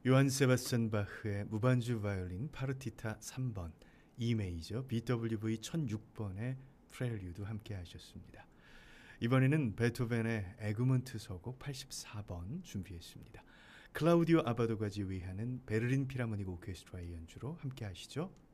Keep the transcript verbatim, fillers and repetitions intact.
요한 세바스찬 바흐의 무반주 바이올린 파르티타 삼 번 E 메이저 비더블유브이 천육 번의 프렐류드 함께 하셨습니다. 이번에는 베토벤의 에그문트 서곡 팔십사 번 준비했습니다. 클라우디오 아바도가 지휘하는 베를린 필하모닉 오케스트라의 연주로 함께 하시죠.